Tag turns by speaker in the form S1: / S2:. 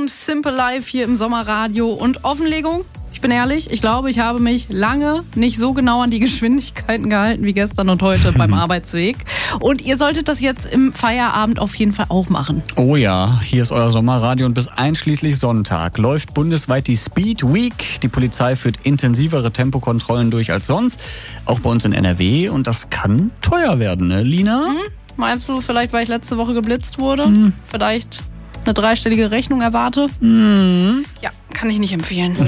S1: zum Simple Life hier im Sommerradio. Und Offenlegung, ich bin ehrlich, ich glaube, ich habe mich lange nicht so genau an die Geschwindigkeiten gehalten wie gestern und heute beim Arbeitsweg. Und ihr solltet das jetzt im Feierabend auf jeden Fall auch machen.
S2: Oh ja, hier ist euer Sommerradio und bis einschließlich Sonntag läuft bundesweit die Speed Week. Die Polizei führt intensivere Tempokontrollen durch als sonst, auch bei uns in NRW. Und das kann teuer werden, ne, Lina?
S1: Meinst du, vielleicht, weil ich letzte Woche geblitzt wurde, vielleicht eine 3-stellige Rechnung erwarte? Ja, kann ich nicht empfehlen.